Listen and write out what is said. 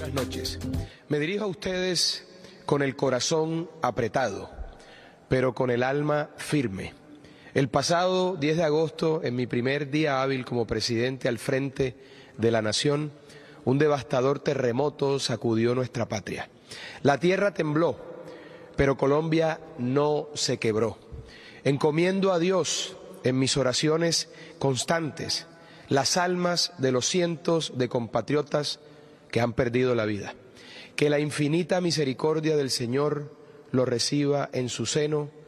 buenas noches. Me dirijo a ustedes con el corazón apretado, pero con el alma firme. El pasado 10 de agosto, en mi primer día hábil como presidente al frente de la nación, un devastador terremoto sacudió nuestra patria. La tierra tembló, pero Colombia no se quebró. Encomiendo a Dios en mis oraciones constantes las almas de los cientos de compatriotas que han perdido la vida. Que la infinita misericordia del Señor lo reciba en su seno